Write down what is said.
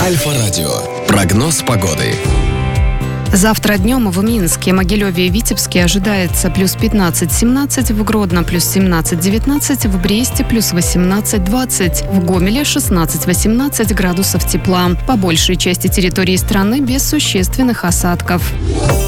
Альфа-радио. Прогноз погоды. Завтра днем в Минске, Могилеве и Витебске ожидается плюс 15-17, в Гродно плюс 17-19, в Бресте плюс 18-20, в Гомеле 16-18 градусов тепла. По большей части территории страны без существенных осадков.